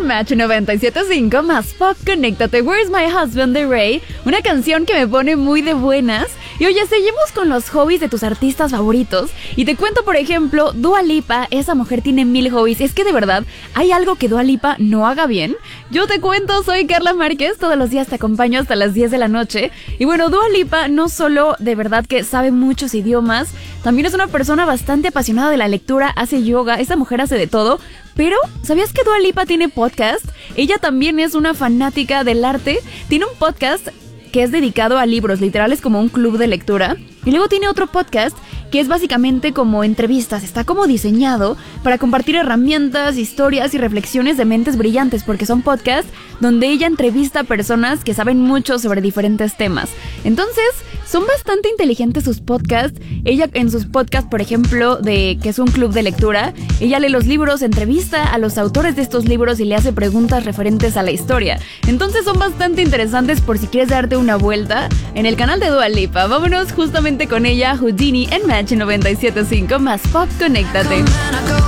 en Match 97.5 más pop. Conéctate. Where's My Husband de Ray, una canción que me pone muy de buenas. Y oye, seguimos con los hobbies de tus artistas favoritos. Y te cuento, por ejemplo, Dua Lipa. Esa mujer tiene 1000 hobbies. Es que de verdad, ¿hay algo que Dua Lipa no haga bien? Yo te cuento, soy Carla Márquez. Todos los días te acompaño hasta las 10 de la noche. Y bueno, Dua Lipa no solo de verdad que sabe muchos idiomas, también es una persona bastante apasionada de la lectura, hace yoga, esa mujer hace de todo. Pero, ¿sabías que Dua Lipa tiene podcast? Ella también es una fanática del arte. Tiene un podcast que es dedicado a libros, literal es como un club de lectura. Y luego tiene otro podcast que es básicamente como entrevistas. Está como diseñado para compartir herramientas, historias y reflexiones de mentes brillantes, porque son podcasts donde ella entrevista a personas que saben mucho sobre diferentes temas. Entonces, son bastante inteligentes sus podcasts. Ella en sus podcasts, por ejemplo, que es un club de lectura, ella lee los libros, entrevista a los autores de estos libros y le hace preguntas referentes a la historia. Entonces son bastante interesantes por si quieres darte una vuelta en el canal de Dua Lipa. Vámonos justamente con ella, Houdini en Match 97.5 más pop. Conéctate.